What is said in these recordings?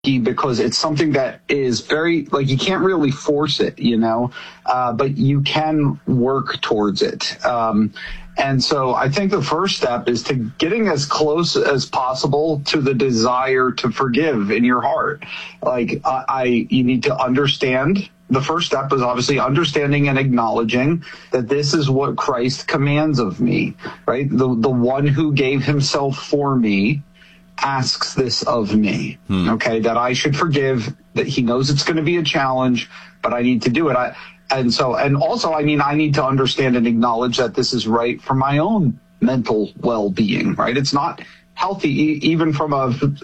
because it's something that is very, like, you can't really force it, but you can work towards it. And so I think the first step is to getting as close as possible to the desire to forgive in your heart. Like, you need to understand. The first step is obviously understanding and acknowledging that this is what Christ commands of me, right? The one who gave himself for me asks this of me, okay, that I should forgive, that he knows it's going to be a challenge, but I need to do it. I need to understand and acknowledge that this is right for my own mental well-being, right? It's not healthy, even from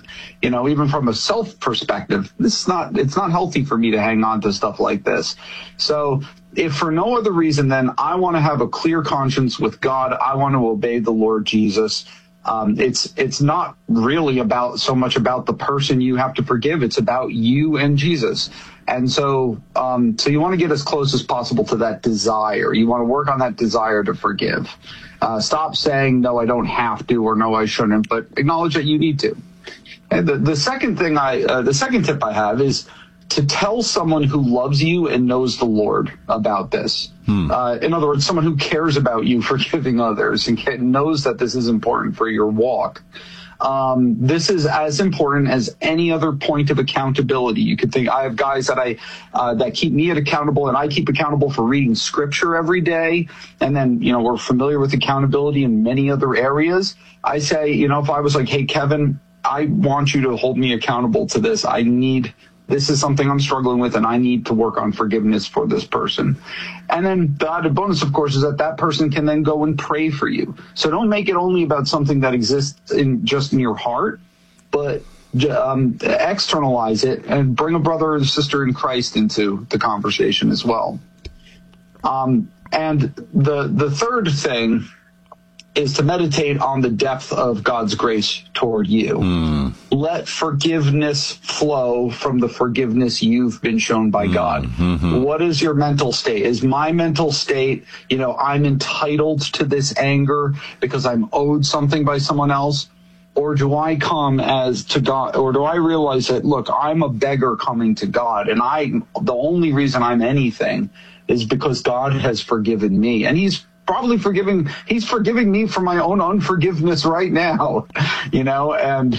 a self perspective. It's not healthy for me to hang on to stuff like this. So if for no other reason, then I want to have a clear conscience with God. I want to obey the Lord Jesus. It's not really so much about the person you have to forgive. It's about you and Jesus. And so you want to get as close as possible to that desire. You want to work on that desire to forgive. Stop saying, no, I don't have to, or no, I shouldn't, but acknowledge that you need to. And the second tip I have is to tell someone who loves you and knows the Lord about this. In other words, someone who cares about you forgiving others and knows that this is important for your walk. This is as important as any other point of accountability. You could think, I have guys that keep me accountable, and I keep accountable for reading scripture every day. And then, we're familiar with accountability in many other areas. I say, if I was like, hey, Kevin, I want you to hold me accountable to this. This is something I'm struggling with, and I need to work on forgiveness for this person. And then the added bonus, of course, is that person can then go and pray for you. So don't make it only about something that exists just in your heart, but externalize it and bring a brother or sister in Christ into the conversation as well. And the third thing is to meditate on the depth of God's grace toward you. Let forgiveness flow from the forgiveness you've been shown by God. What is your mental state? Is my mental state, I'm entitled to this anger because I'm owed something by someone else? Or do I come as to God, or do I realize that, look, I'm a beggar coming to God, and the only reason I'm anything is because God has forgiven me, and He's forgiving me for my own unforgiveness right now, and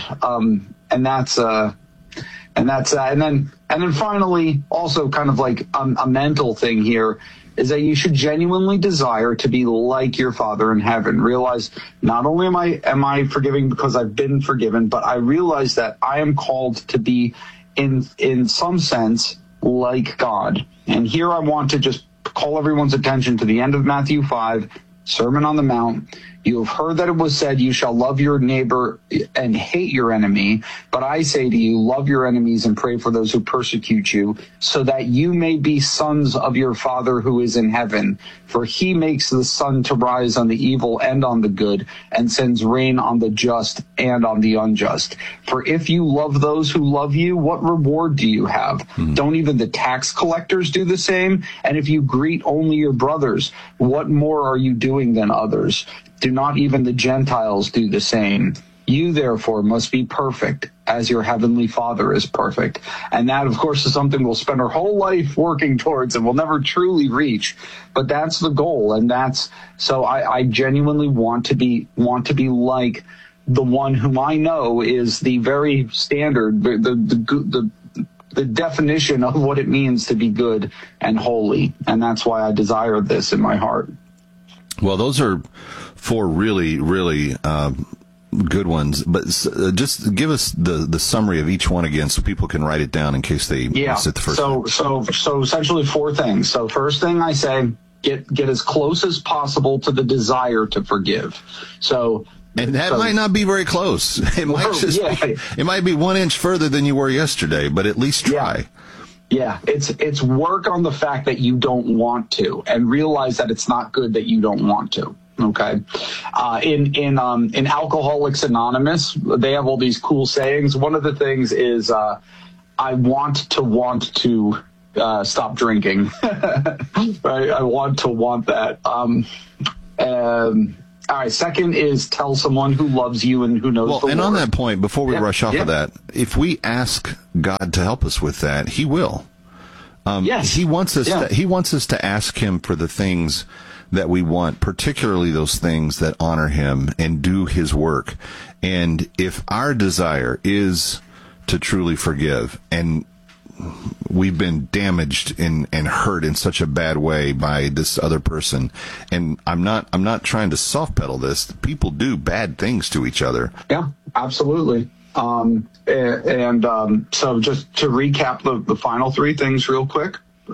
then finally, also kind of like a mental thing here is that you should genuinely desire to be like your Father in heaven. Realize not only am I forgiving because I've been forgiven, but I realize that I am called to be in some sense like God. And here I want to just call everyone's attention to the end of Matthew 5, Sermon on the Mount. You have heard that it was said, you shall love your neighbor and hate your enemy. But I say to you, love your enemies and pray for those who persecute you, so that you may be sons of your Father who is in heaven. For he makes the sun to rise on the evil and on the good, and sends rain on the just and on the unjust. For if you love those who love you, what reward do you have? Don't even the tax collectors do the same? And if you greet only your brothers, what more are you doing than others? Do not even the Gentiles do the same? You, therefore, must be perfect as your heavenly Father is perfect. And that, of course, is something we'll spend our whole life working towards and we'll never truly reach. But that's the goal. And so I genuinely want to be like the one whom I know is the very standard, the definition of what it means to be good and holy. And that's why I desire this in my heart. Well, those are four really, really good ones. But just give us the summary of each one again so people can write it down in case they miss it the first time. So essentially four things. So first thing I say, get as close as possible to the desire to forgive. And that might not be very close. It might be 1 inch further than you were yesterday, but at least try. Yeah, it's work on the fact that you don't want to, and realize that it's not good that you don't want to. Okay, in Alcoholics Anonymous, they have all these cool sayings. One of the things is, "I want to stop drinking." Right? I want that. All right. Second is tell someone who loves you and who knows the Lord. And on that point, before we rush off of that, if we ask God to help us with that, He will. Yes. He wants us. He wants us to ask Him for the things that we want, particularly those things that honor Him and do His work. And if our desire is to truly forgive, and we've been damaged and hurt in such a bad way by this other person, and I'm not trying to soft pedal this. People do bad things to each other. Yeah, absolutely. So just to recap the final three things real quick.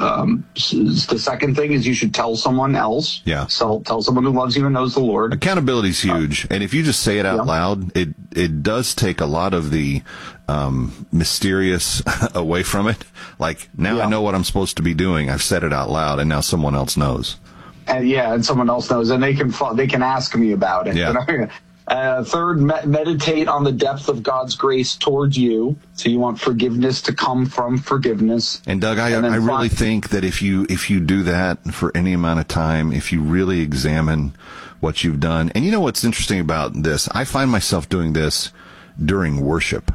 The second thing is you should tell someone else. Yeah. So tell someone who loves you and knows the Lord. Accountability is huge. And if you just say it out loud, it does take a lot of the mysterious away from it. Like, now I know what I'm supposed to be doing. I've said it out loud, and now someone else knows. And someone else knows, and they can ask me about it. Yeah. Third, meditate on the depth of God's grace towards you. So you want forgiveness to come from forgiveness. And Doug, I really think that if you do that for any amount of time, if you really examine what you've done, and you know what's interesting about this, I find myself doing this during worship.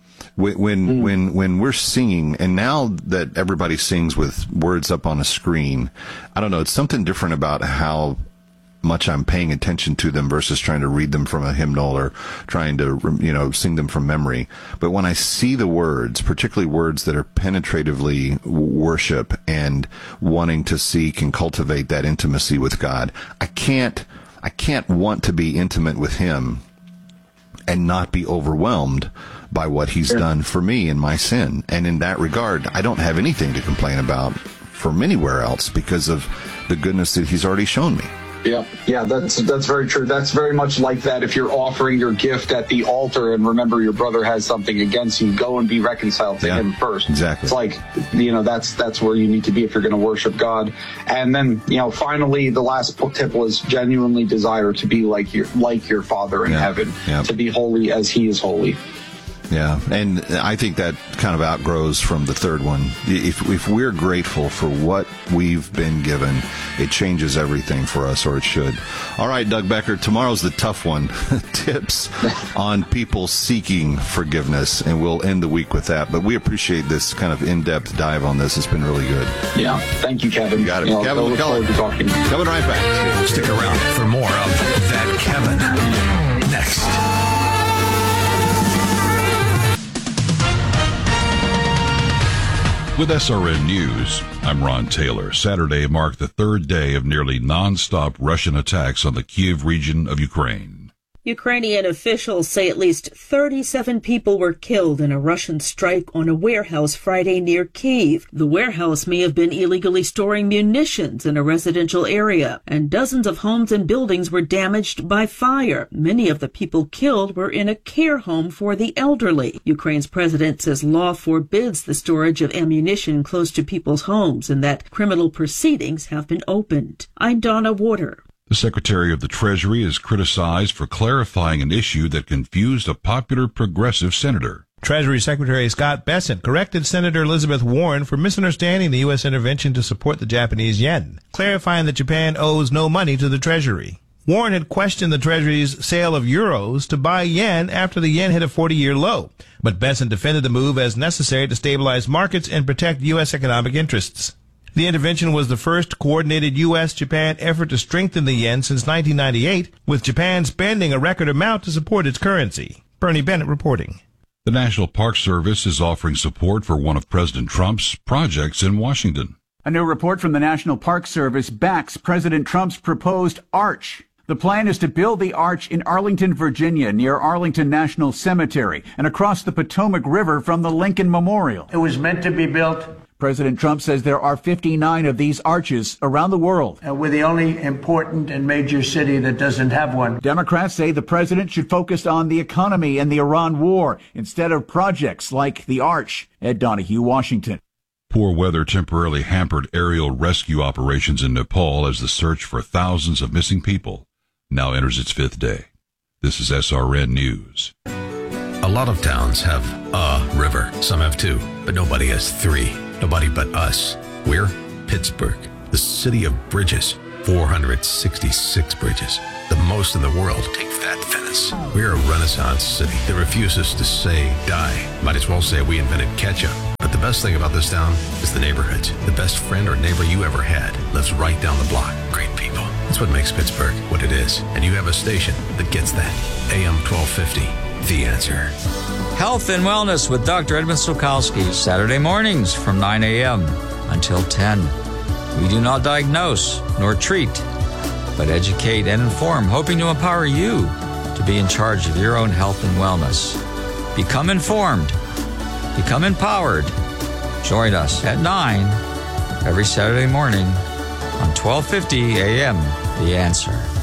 When we're singing, and now that everybody sings with words up on a screen, I don't know, it's something different about how much I'm paying attention to them versus trying to read them from a hymnal or trying to, sing them from memory. But when I see the words, particularly words that are penetratively worship and wanting to seek and cultivate that intimacy with God, I can't want to be intimate with Him and not be overwhelmed by what He's done for me in my sin. And in that regard, I don't have anything to complain about from anywhere else because of the goodness that He's already shown me. Yeah, that's very true. That's very much like that. If you're offering your gift at the altar and remember your brother has something against you, go and be reconciled to him first. Exactly. It's like, that's where you need to be if you're going to worship God. And then, finally, the last tip was genuinely desire to be like your Father in heaven, to be holy as He is holy. Yeah, and I think that kind of outgrows from the third one. If we're grateful for what we've been given, it changes everything for us, or it should. All right, Doug Becker, tomorrow's the tough one. Tips on people seeking forgiveness, and we'll end the week with that. But we appreciate this kind of in-depth dive on this. It's been really good. Yeah, thank you, Kevin. You got it. Kevin McCullough. Coming right back. Stick around for more of That Kevin. Next. With SRN News, I'm Ron Taylor. Saturday marked the third day of nearly non-stop Russian attacks on the Kyiv region of Ukraine. Ukrainian officials say at least 37 people were killed in a Russian strike on a warehouse Friday near Kyiv. The warehouse may have been illegally storing munitions in a residential area, and dozens of homes and buildings were damaged by fire. Many of the people killed were in a care home for the elderly. Ukraine's president says law forbids the storage of ammunition close to people's homes and that criminal proceedings have been opened. I'm Donna Water. The Secretary of the Treasury is criticized for clarifying an issue that confused a popular progressive senator. Treasury Secretary Scott Bessent corrected Senator Elizabeth Warren for misunderstanding the U.S. intervention to support the Japanese yen, clarifying that Japan owes no money to the Treasury. Warren had questioned the Treasury's sale of euros to buy yen after the yen hit a 40-year low, but Bessent defended the move as necessary to stabilize markets and protect U.S. economic interests. The intervention was the first coordinated U.S.-Japan effort to strengthen the yen since 1998, with Japan spending a record amount to support its currency. Bernie Bennett reporting. The National Park Service is offering support for one of President Trump's projects in Washington. A new report from the National Park Service backs President Trump's proposed arch. The plan is to build the arch in Arlington, Virginia, near Arlington National Cemetery, and across the Potomac River from the Lincoln Memorial. It was meant to be built. President Trump says there are 59 of these arches around the world. We're the only important and major city that doesn't have one. Democrats say the president should focus on the economy and the Iran war instead of projects like the arch. Ed Donahue, Washington. Poor weather temporarily hampered aerial rescue operations in Nepal as the search for thousands of missing people now enters its fifth day. This is SRN News. A lot of towns have a river. Some have two, but nobody has three. Nobody but us. We're Pittsburgh, the city of bridges. 466 bridges. the most in the world. Take that, Venice. We're a Renaissance city that refuses to say die. Might as well say we invented ketchup. But the best thing about this town is the neighborhoods. The best friend or neighbor you ever had lives right down the block. Great people. That's what makes Pittsburgh what it is. And you have a station that gets that. AM 1250, The Answer. Health and Wellness with Dr. Edmund Sulkowski, Saturday mornings from 9 a.m. until 10. We do not diagnose nor treat, but educate and inform, hoping to empower you to be in charge of your own health and wellness. Become informed. Become empowered. Join us at 9 every Saturday morning on 1250 a.m. The Answer.